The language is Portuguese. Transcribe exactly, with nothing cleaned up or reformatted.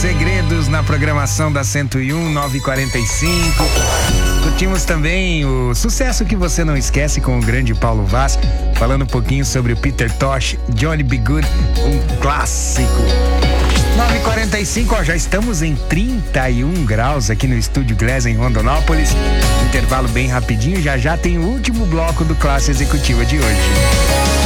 Segredos na programação da cento e um, nove e quarenta e cinco. Curtimos também o Sucesso que Você Não Esquece com o grande Paulo Vaz, falando um pouquinho sobre o Peter Tosh, Johnny B. Good, um clássico. nove e quarenta e cinco, ó, já estamos em trinta e um graus aqui no Estúdio Glass em Rondonópolis. Intervalo bem rapidinho, já já tem o último bloco do Classe Executiva de hoje.